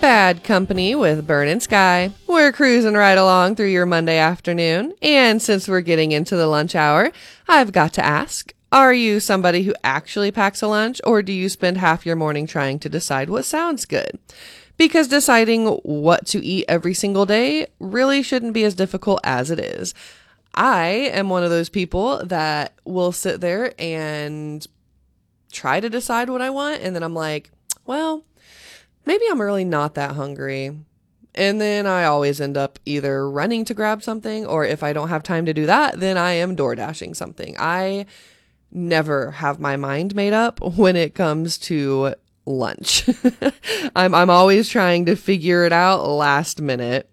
Bad Company with Burnin' Sky. We're cruising right along through your Monday afternoon, and since we're getting into the lunch hour, I've got to ask, are you somebody who actually packs a lunch, or do you spend half your morning trying to decide what sounds good? Because deciding what to eat every single day really shouldn't be as difficult as it is. I am one of those people that will sit there and try to decide what I want, and then I'm like, well, maybe I'm really not that hungry. And then I always end up either running to grab something, or if I don't have time to do that, then I am door dashing something. I never have my mind made up when it comes to lunch. I'm always trying to figure it out last minute.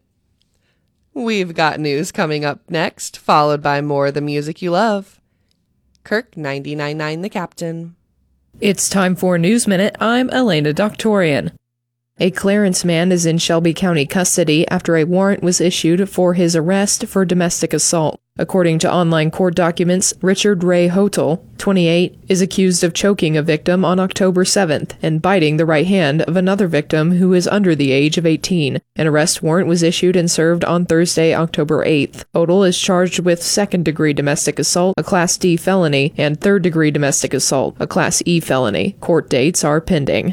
We've got news coming up next, followed by more of the music you love. Kirk 99.9 The Captain. It's time for News Minute. I'm Elena Doctorian. A Clarence man is in Shelby County custody after a warrant was issued for his arrest for domestic assault. According to online court documents, Richard Ray Hotel, 28, is accused of choking a victim on October 7th and biting the right hand of another victim who is under the age of 18. An arrest warrant was issued and served on Thursday, October 8th. Hotel is charged with second-degree domestic assault, a Class D felony, and third-degree domestic assault, a Class E felony. Court dates are pending.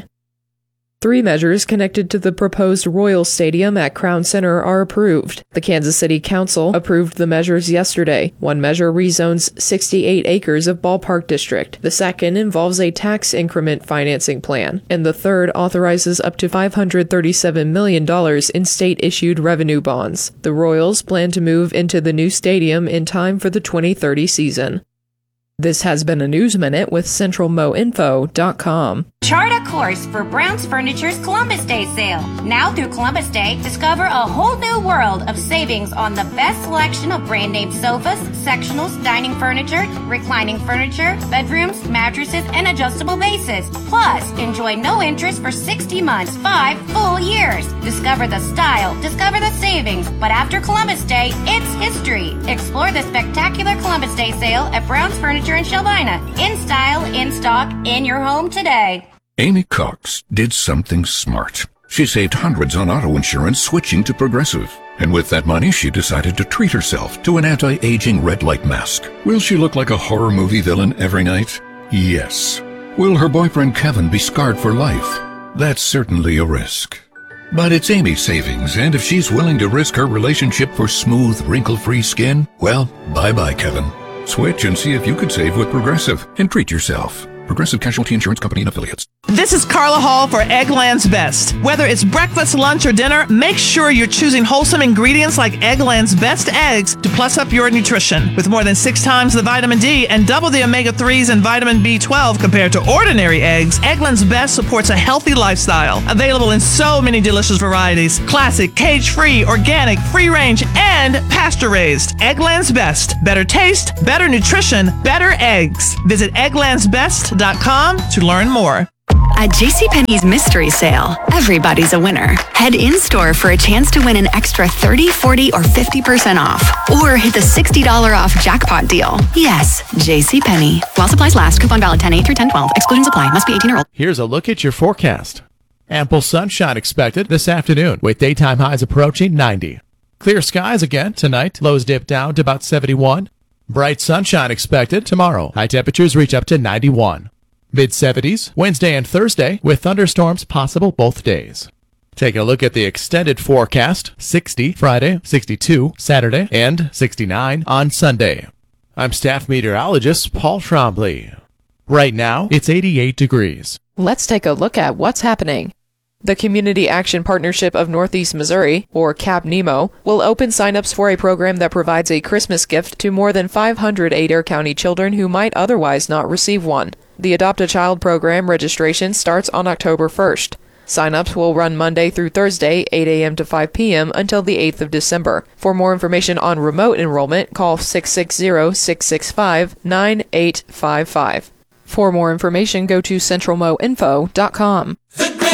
3 measures connected to the proposed Royal Stadium at Crown Center are approved. The Kansas City Council approved the measures yesterday. One measure rezones 68 acres of ballpark district. The second involves a tax increment financing plan. And the third authorizes up to $537 million in state-issued revenue bonds. The Royals plan to move into the new stadium in time for the 2030 season. This has been a News Minute with CentralMoInfo.com. Chart a course for Brown's Furniture's Columbus Day sale. Now through Columbus Day, discover a whole new world of savings on the best selection of brand name sofas, sectionals, dining furniture, reclining furniture, bedrooms, mattresses, and adjustable bases. Plus, enjoy no interest for 60 months, 5 full years. Discover the style, discover the savings, but after Columbus Day, it's history. Explore the spectacular Columbus Day sale at Brown's Furniture in Shelbina. In style, in stock, in your home today. Amy Cox did something smart. She saved hundreds on auto insurance switching to Progressive. And with that money, she decided to treat herself to an anti-aging red light mask. Will she look like a horror movie villain every night? Yes. Will her boyfriend Kevin be scarred for life? That's certainly a risk. But it's Amy's savings, and if she's willing to risk her relationship for smooth, wrinkle-free skin, well, bye-bye, Kevin. Switch and see if you could save with Progressive and treat yourself. Progressive Casualty Insurance Company and Affiliates. This is Carla Hall for Eggland's Best. Whether it's breakfast, lunch, or dinner, make sure you're choosing wholesome ingredients like Eggland's Best eggs to plus up your nutrition. With more than 6 times the vitamin D and double the omega-3s and vitamin B12 compared to ordinary eggs, Eggland's Best supports a healthy lifestyle. Available in so many delicious varieties: classic, cage-free, organic, free-range, and pasture-raised. Eggland's Best. Better taste, better nutrition, better eggs. Visit egglandsbest.com to learn more. At JCPenney's Mystery Sale, everybody's a winner. Head in-store for a chance to win an extra 30, 40, or 50% off. Or hit the $60 off jackpot deal. Yes, JCPenney. While supplies last, coupon valid 10/8 through 10/12. Excluding supply. Must be 18 or older. Here's a look at your forecast. Ample sunshine expected this afternoon, with daytime highs approaching 90. Clear skies again tonight. Lows dip down to about 71. Bright sunshine expected tomorrow. High temperatures reach up to 91. Mid-70s Wednesday and Thursday, with thunderstorms possible both days. Taking a look at the extended forecast: 60 Friday, 62 Saturday, and 69 on Sunday. I'm staff meteorologist Paul Trombley. Right now, it's 88 degrees. Let's take a look at what's happening. The Community Action Partnership of Northeast Missouri, or CAPNEMO, will open signups for a program that provides a Christmas gift to more than 500 Adair County children who might otherwise not receive one. The Adopt a Child program registration starts on October 1st. Signups will run Monday through Thursday, 8 a.m. to 5 p.m. until the 8th of December. For more information on remote enrollment, call 660-665-9855. For more information, go to CentralMoInfo.com.